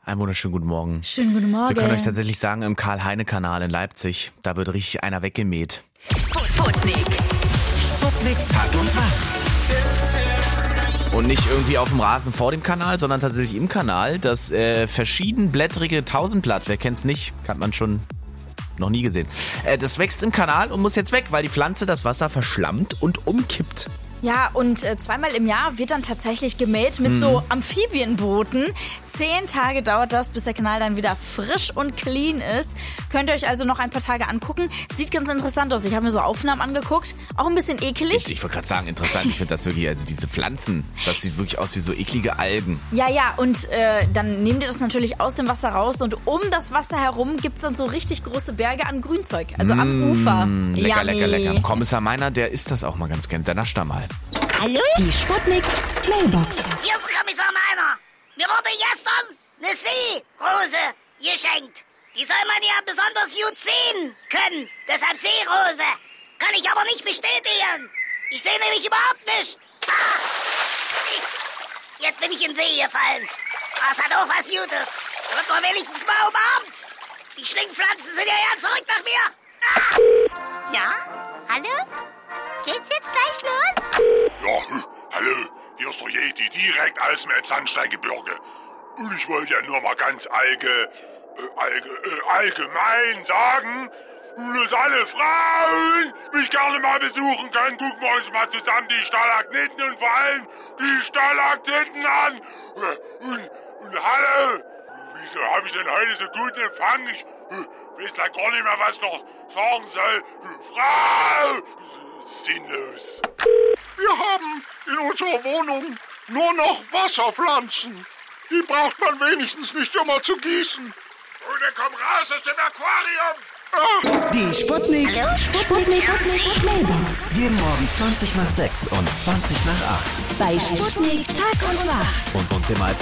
Einen wunderschönen guten Morgen. Schönen guten Morgen. Wir können euch tatsächlich sagen, im Karl-Heine-Kanal in Leipzig, da wird richtig einer weggemäht. Sputnik. Sputnik Tag und Wach. Und nicht irgendwie auf dem Rasen vor dem Kanal, sondern tatsächlich im Kanal. Das verschiedenblättrige Tausendblatt, wer kennt's nicht, hat man schon noch nie gesehen. Das wächst im Kanal und muss jetzt weg, weil die Pflanze das Wasser verschlammt und umkippt. Ja, und zweimal im Jahr wird dann tatsächlich gemäht mit so Amphibienbooten. 10 Tage dauert das, bis der Kanal dann wieder frisch und clean ist. Könnt ihr euch also noch ein paar Tage angucken. Sieht ganz interessant aus. Ich habe mir so Aufnahmen angeguckt. Auch ein bisschen eklig. Ich wollte gerade sagen, interessant. Ich finde das wirklich, also diese Pflanzen, das sieht wirklich aus wie so eklige Algen. Ja, und dann nehmt ihr das natürlich aus dem Wasser raus. Und um das Wasser herum gibt's dann so richtig große Berge an Grünzeug. Also am Ufer. Lecker, Yummy. lecker. Kommissar Meiner, der isst das auch mal ganz gern. Der nascht da mal. Hallo? Die Sputnik Mailbox. Hier ist Kommissar Meiner. Mir wurde gestern eine Seerose geschenkt. Die soll man ja besonders gut sehen können. Deshalb Seerose. Kann ich aber nicht bestätigen. Ich sehe nämlich überhaupt nicht. Jetzt bin ich in den See gefallen. Das hat auch was Gutes. Da wird man wenigstens mal umarmt. Die Schlingpflanzen sind ja ganz zurück nach mir. Ja? Hallo? Geht's jetzt gleich los? Ja, hallo, hier ist der Yeti, direkt aus dem Elbsandsteingebirge. Und ich wollte ja nur mal ganz allgemein sagen, dass alle Frauen mich gerne mal besuchen können. Gucken wir uns mal zusammen die Stalagniten und vor allem die Stalaktiten an. Und hallo, wieso habe ich denn heute so guten Empfang? Ich weiß gleich gar nicht mehr, was ich noch sagen soll. Frau! Sinnlos. Wir haben in unserer Wohnung nur noch Wasserpflanzen. Die braucht man wenigstens nicht immer zu gießen. Und dann komm raus aus dem Aquarium. Die Sputnik. Sputnik Mailbox. Jeden Morgen 20 nach 6 und 20 nach 8. Bei Sputnik Tag und Wach. Und uns immer als